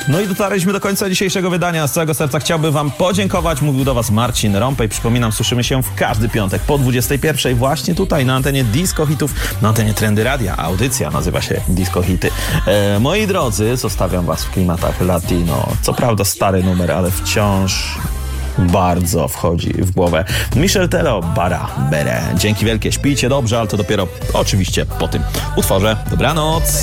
No i dotarliśmy do końca dzisiejszego wydania. Z całego serca chciałbym wam podziękować. Mówił do was Marcin Rąpej. Przypominam, słyszymy się w każdy piątek po 21:00 właśnie tutaj na antenie Disco Hitów, na antenie Trendy Radia. Audycja nazywa się Disco Hity. Moi drodzy, zostawiam was w klimatach latino. Co prawda stary numer, ale wciąż bardzo wchodzi w głowę. Michel Telo, Bara Bere. Dzięki wielkie, śpijcie dobrze, ale to dopiero oczywiście po tym utworze. Dobranoc!